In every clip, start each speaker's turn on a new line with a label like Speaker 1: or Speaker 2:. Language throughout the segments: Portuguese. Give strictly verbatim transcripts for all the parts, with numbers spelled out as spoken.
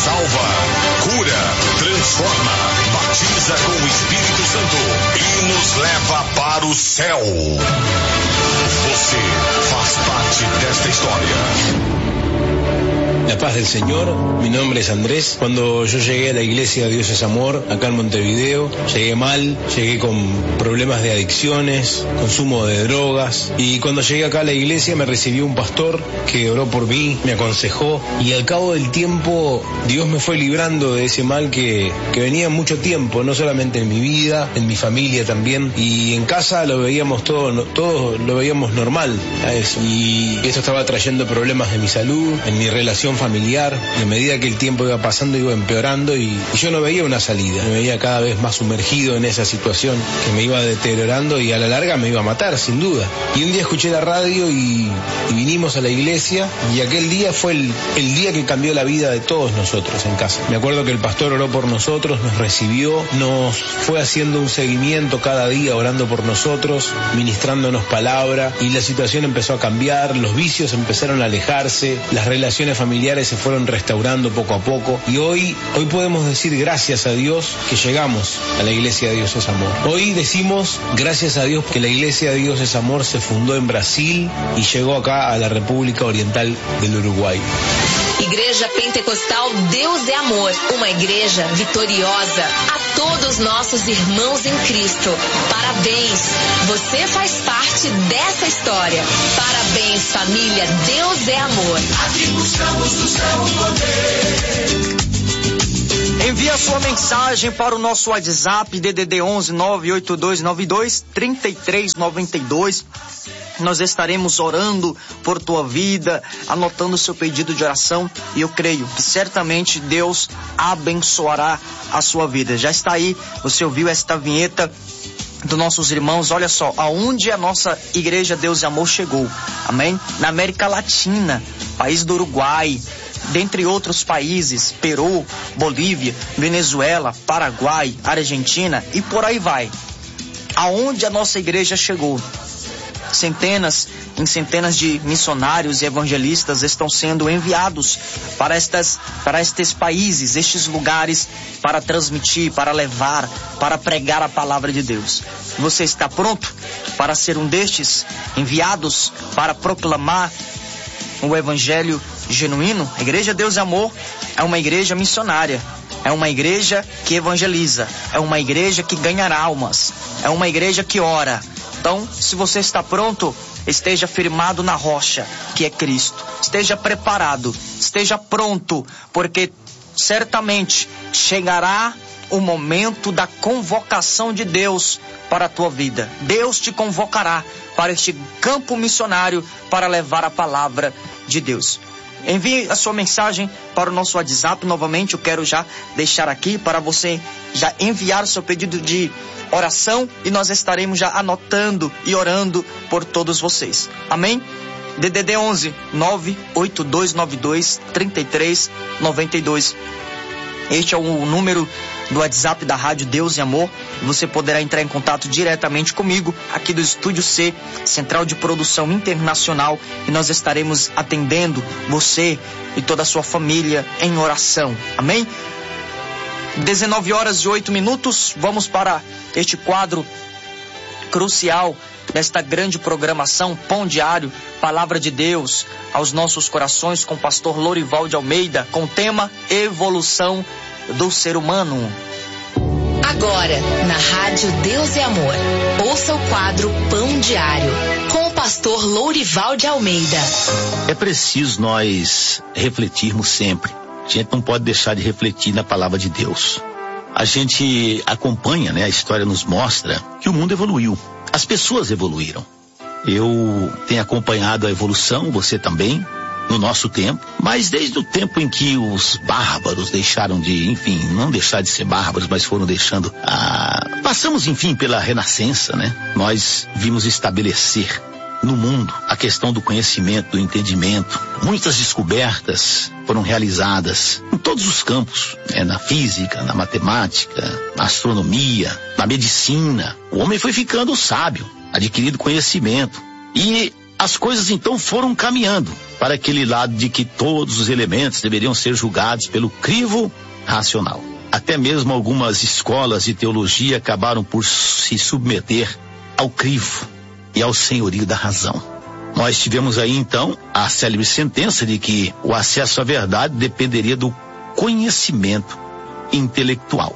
Speaker 1: salva, cura, transforma, batiza com o Espírito Santo e nos leva para o céu. Você faz parte desta história.
Speaker 2: La paz del Señor, mi nombre es Andrés. Cuando yo llegué a la iglesia Dios es Amor, acá en Montevideo, llegué mal, llegué con problemas de adicciones, consumo de drogas, y cuando llegué acá a la iglesia me recibió un pastor que oró por mí, me aconsejó, y al cabo del tiempo Dios me fue librando de ese mal que, que venía mucho tiempo, no solamente en mi vida, en mi familia también, y en casa lo veíamos todo, todo lo veíamos normal a eso, y eso estaba trayendo problemas de mi salud, en mi relación familiar, y a medida que el tiempo iba pasando iba empeorando y, y yo no veía una salida, me veía cada vez más sumergido en esa situación que me iba deteriorando y a la larga me iba a matar, sin duda. Y un día escuché la radio y, y vinimos a la iglesia, y aquel día fue el, el día que cambió la vida de todos nosotros en casa. Me acuerdo que el pastor oró por nosotros, nos recibió, nos fue haciendo un seguimiento cada día orando por nosotros, ministrándonos palabra, y la situación empezó a cambiar, los vicios empezaron a alejarse, las relaciones familiares se fueron restaurando poco a poco, y hoy, hoy podemos decir gracias a Dios que llegamos a la iglesia Dios es Amor. Hoy decimos gracias a Dios que la iglesia Dios es Amor se fundó en Brasil y llegó acá a la República Oriental del Uruguay.
Speaker 3: Igreja Pentecostal Deus é Amor, uma igreja vitoriosa. A todos nossos irmãos em Cristo, parabéns, você faz parte dessa história. Parabéns, família, Deus é Amor.
Speaker 4: Aqui buscamos o céu poder. Envie a sua mensagem para o nosso WhatsApp D D D onze nove oito dois nove dois três três nove dois. Nós estaremos orando por tua vida, anotando o seu pedido de oração, e eu creio que certamente Deus abençoará a sua vida. Já está aí, você ouviu esta vinheta dos nossos irmãos. Olha só, aonde a nossa igreja Deus e Amor chegou, amém? Na América Latina, país do Uruguai, dentre outros países, Peru, Bolívia, Venezuela, Paraguai, Argentina e por aí vai. Aonde a nossa igreja chegou, centenas em centenas de missionários e evangelistas estão sendo enviados para, estas, para estes países, estes lugares, para transmitir, para levar, para pregar a palavra de Deus. Você está pronto para ser um destes enviados para proclamar o evangelho genuíno? A Igreja Deus e Amor é uma igreja missionária, é uma igreja que evangeliza, é uma igreja que ganha almas, é uma igreja que ora. Então, se você está pronto, esteja firmado na rocha, que é Cristo. Esteja preparado, esteja pronto, porque certamente chegará o momento da convocação de Deus para a tua vida. Deus te convocará para este campo missionário para levar a palavra de Deus. Envie a sua mensagem para o nosso WhatsApp. Novamente, eu quero já deixar aqui para você já enviar o seu pedido de oração, e nós estaremos já anotando e orando por todos vocês. Amém? D D D onze nove oito dois nove dois três três nove dois. Este é o número do WhatsApp da Rádio Deus e Amor. Você poderá entrar em contato diretamente comigo aqui do Estúdio C, Central de Produção Internacional, e nós estaremos atendendo você e toda a sua família em oração. Amém? dezenove horas e oito minutos, vamos para este quadro crucial desta grande programação, Pão Diário, Palavra de Deus aos nossos corações, com o pastor Lorival de Almeida, com o tema Evolução do Ser Humano.
Speaker 3: Agora, na Rádio Deus e Amor, ouça o quadro Pão Diário, com o pastor Lorival de Almeida.
Speaker 5: É preciso nós refletirmos sempre. A gente não pode deixar de refletir na palavra de Deus. A gente acompanha, né? A história nos mostra que o mundo evoluiu. As pessoas evoluíram. Eu tenho acompanhado a evolução, você também, no nosso tempo. Mas desde o tempo em que os bárbaros deixaram de, enfim, não deixar de ser bárbaros, mas foram deixando a... Passamos, enfim, pela renascença, né? Nós vimos estabelecer no mundo a questão do conhecimento, do entendimento. Muitas descobertas foram realizadas em todos os campos, né? Na física, na matemática, na astronomia, na medicina. O homem foi ficando sábio, adquirindo conhecimento. E as coisas então foram caminhando para aquele lado de que todos os elementos deveriam ser julgados pelo crivo racional. Até mesmo algumas escolas de teologia acabaram por se submeter ao crivo e ao senhorio da razão. Nós tivemos aí então a célebre sentença de que o acesso à verdade dependeria do conhecimento intelectual.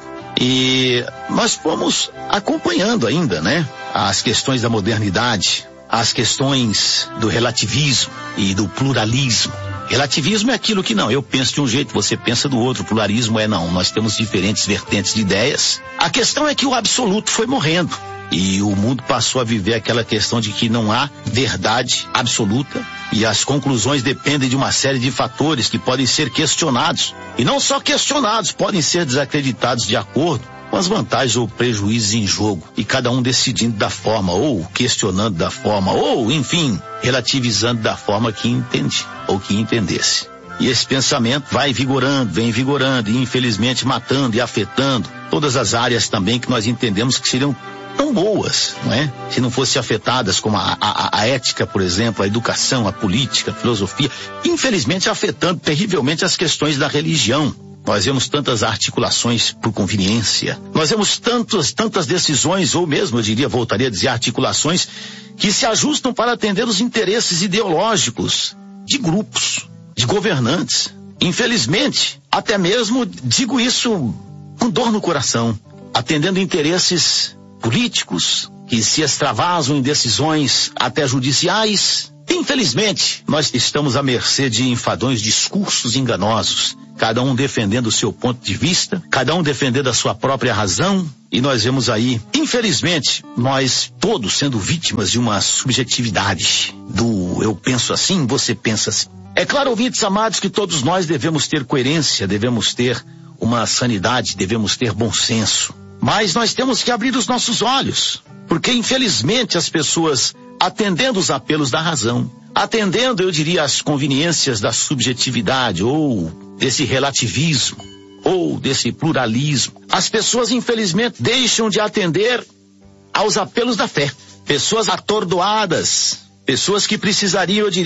Speaker 5: E nós fomos acompanhando ainda, né, as questões da modernidade, as questões do relativismo e do pluralismo. Relativismo é aquilo que não, eu penso de um jeito, você pensa do outro. Pluralismo é não, nós temos diferentes vertentes de ideias. A questão é que o absoluto foi morrendo e o mundo passou a viver aquela questão de que não há verdade absoluta e as conclusões dependem de uma série de fatores que podem ser questionados. E não só questionados, podem ser desacreditados de acordo com as vantagens ou prejuízos em jogo, e cada um decidindo da forma, ou questionando da forma, ou, enfim, relativizando da forma que entende, ou que entendesse. E esse pensamento vai vigorando, vem vigorando, e infelizmente matando e afetando todas as áreas também que nós entendemos que seriam tão boas, não é? Se não fossem afetadas como a, a, a ética, por exemplo, a educação, a política, a filosofia, infelizmente afetando terrivelmente as questões da religião. Nós vemos tantas articulações por conveniência. Nós vemos tantas, tantas decisões, ou mesmo, eu diria, voltaria a dizer, articulações, que se ajustam para atender os interesses ideológicos de grupos, de governantes. Infelizmente, até mesmo digo isso com dor no coração, atendendo interesses políticos que se extravasam em decisões até judiciais. Infelizmente, nós estamos à mercê de enfadonhos discursos enganosos, cada um defendendo o seu ponto de vista, cada um defendendo a sua própria razão, e nós vemos aí, infelizmente, nós todos sendo vítimas de uma subjetividade do eu penso assim, você pensa assim. É claro, ouvintes amados, que todos nós devemos ter coerência, devemos ter uma sanidade, devemos ter bom senso, mas nós temos que abrir os nossos olhos, porque infelizmente as pessoas, atendendo os apelos da razão, atendendo, eu diria, as conveniências da subjetividade ou desse relativismo ou desse pluralismo, as pessoas infelizmente deixam de atender aos apelos da fé. Pessoas atordoadas, pessoas que precisariam, eu diria,